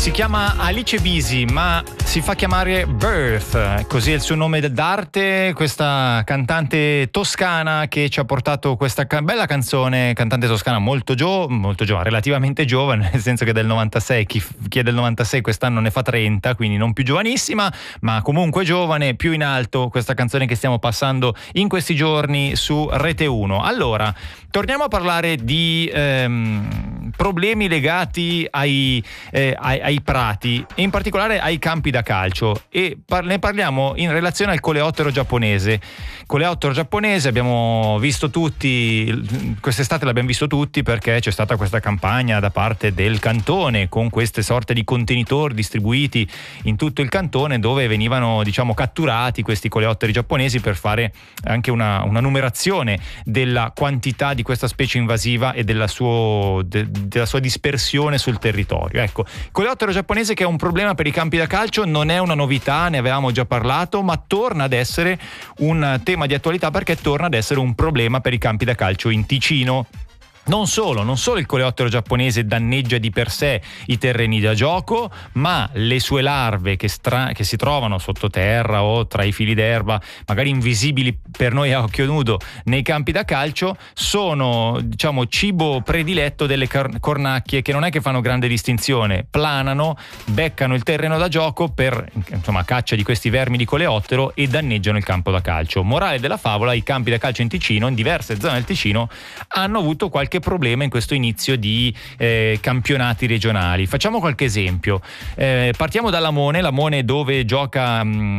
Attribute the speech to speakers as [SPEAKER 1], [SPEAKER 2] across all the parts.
[SPEAKER 1] Si chiama Alice Bisi, ma si fa chiamare Birth, così è il suo nome d'arte, questa cantante toscana che ci ha portato questa bella canzone, cantante toscana molto giovane, relativamente giovane, nel senso che è del 96, chi è del 96 quest'anno ne fa 30, quindi non più giovanissima, ma comunque giovane, più in alto, questa canzone che stiamo passando in questi giorni su Rete 1. Allora, torniamo a parlare di problemi legati ai prati e in particolare ai campi da calcio, e ne parliamo in relazione al coleottero giapponese. Coleottero giapponese abbiamo visto tutti, quest'estate l'abbiamo visto tutti perché c'è stata questa campagna da parte del cantone con queste sorte di contenitori distribuiti in tutto il cantone dove venivano, diciamo, catturati questi coleotteri giapponesi per fare anche una numerazione della quantità di questa specie invasiva e della sua dispersione sul territorio. Ecco, il coleottero giapponese, che è un problema per i campi da calcio, non è una novità, ne avevamo già parlato, ma torna ad essere un tema di attualità perché torna ad essere un problema per i campi da calcio in Ticino. Non solo il coleottero giapponese danneggia di per sé i terreni da gioco, ma le sue larve che si trovano sottoterra o tra i fili d'erba, magari invisibili per noi a occhio nudo nei campi da calcio, sono, diciamo, cibo prediletto delle cornacchie, che non è che fanno grande distinzione, planano, beccano il terreno da gioco per, insomma, caccia di questi vermi di coleottero e danneggiano il campo da calcio. Morale della favola: i campi da calcio in Ticino, in diverse zone del Ticino, hanno avuto qualche problema in questo inizio di campionati regionali. Facciamo qualche esempio. Partiamo da Lamone, dove gioca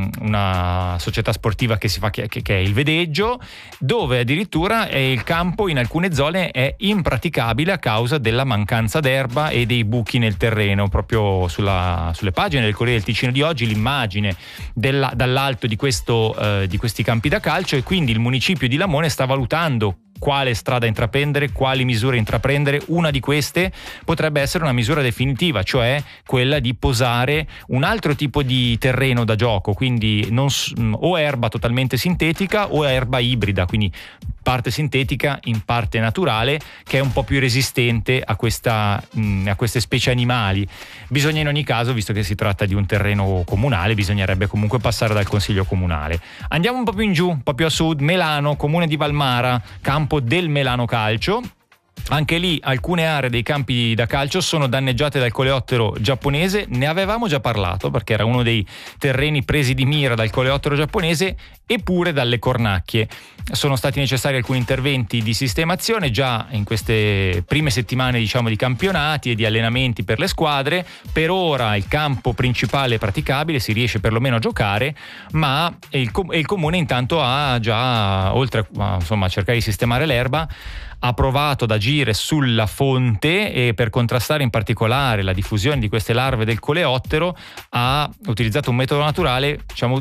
[SPEAKER 1] una società sportiva che è il Vedeggio, dove addirittura il campo in alcune zone è impraticabile a causa della mancanza d'erba e dei buchi nel terreno. Proprio sulle pagine del Corriere del Ticino di oggi l'immagine dall'alto di questi campi da calcio, e quindi il municipio di Lamone sta valutando quale strada intraprendere, quali misure intraprendere. Una di queste potrebbe essere una misura definitiva, cioè quella di posare un altro tipo di terreno da gioco, quindi o erba totalmente sintetica o erba ibrida, quindi parte sintetica in parte naturale, che è un po' più resistente a queste specie animali. Bisogna in ogni caso, visto che si tratta di un terreno comunale, bisognerebbe comunque passare dal consiglio comunale. Andiamo un po' più in giù, un po' più a sud, Melano, comune di Valmara, campo del Melano Calcio. Anche lì alcune aree dei campi da calcio sono danneggiate dal coleottero giapponese. Ne avevamo già parlato perché era uno dei terreni presi di mira dal coleottero giapponese, eppure dalle cornacchie. Sono stati necessari alcuni interventi di sistemazione già in queste prime settimane, diciamo, di campionati e di allenamenti per le squadre. Per ora il campo principale è praticabile, si riesce perlomeno a giocare, ma il comune intanto ha già, oltre a cercare di sistemare l'erba, ha provato ad agire sulla fonte, e per contrastare in particolare la diffusione di queste larve del coleottero ha utilizzato un metodo naturale, diciamo,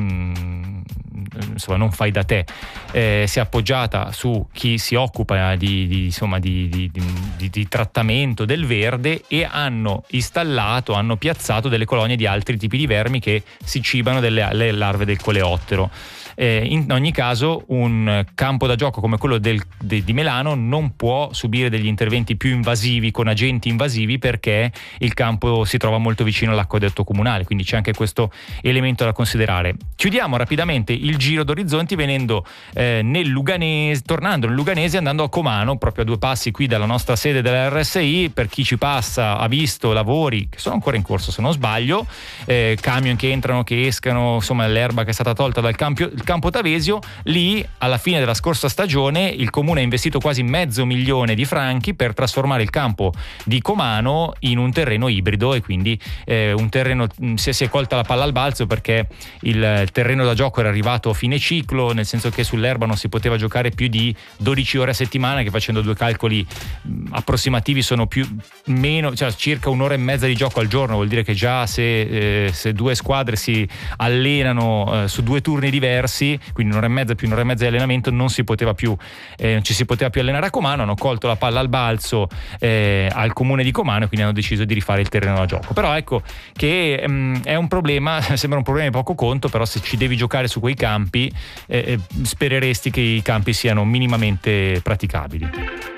[SPEAKER 1] non fai da te. Si è appoggiata su chi si occupa di trattamento del verde, e hanno piazzato delle colonie di altri tipi di vermi che si cibano delle larve del coleottero. In ogni caso un campo da gioco come quello di Melano non può subire degli interventi più invasivi con agenti invasivi, perché il campo si trova molto vicino all'acquedotto comunale, quindi c'è anche questo elemento da considerare. Chiudiamo rapidamente il giro d'orizzonti venendo tornando nel Luganese, andando a Comano, proprio a 2 passi qui dalla nostra sede della RSI. Per chi ci passa ha visto lavori che sono ancora in corso, se non sbaglio, camion che entrano, che escano, insomma l'erba che è stata tolta dal campo Tavesio. Lì alla fine della scorsa stagione il comune ha investito quasi $500,000 per trasformare il campo di Comano in un terreno ibrido, e quindi un terreno, si è colta la palla al balzo, perché il terreno da gioco era arrivato a fine ciclo, nel senso che sull'erba non si poteva giocare più di 12 ore a settimana, che facendo 2 calcoli approssimativi sono circa 1 ora e mezza di gioco al giorno. Vuol dire che già se 2 squadre si allenano su 2 turni diversi, quindi 1 ora e mezza più 1 ora e mezza di allenamento, non ci si poteva più allenare a Comano. Hanno colto la palla al balzo al comune di Comano, e quindi hanno deciso di rifare il terreno da gioco. Però ecco che è un problema, sembra un problema di poco conto, però se ci devi giocare su quei campi spereresti che i campi siano minimamente praticabili.